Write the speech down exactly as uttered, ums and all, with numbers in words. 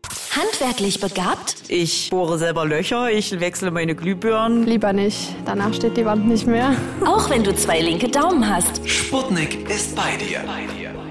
Handwerklich begabt? Ich bohre selber Löcher, ich wechsle meine Glühbirnen. Lieber nicht, danach steht die Wand nicht mehr. Auch wenn du zwei linke Daumen hast. Sputnik ist bei dir. Bei dir.